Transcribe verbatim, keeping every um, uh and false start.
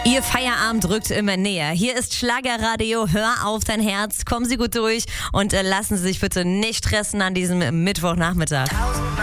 Ihr Feierabend rückt immer näher. Hier ist Schlagerradio. Hör auf dein Herz. Kommen Sie gut durch und äh, lassen Sie sich bitte nicht stressen an diesem Mittwochnachmittag.